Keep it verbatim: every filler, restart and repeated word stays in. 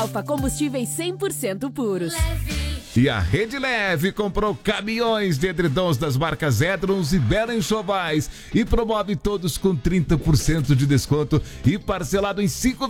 Alfa, combustíveis cem por cento puros. E a Rede Leve comprou caminhões de edredons das marcas Edrons e Bela Enxovais e promove todos com trinta por cento de desconto e parcelado em cinco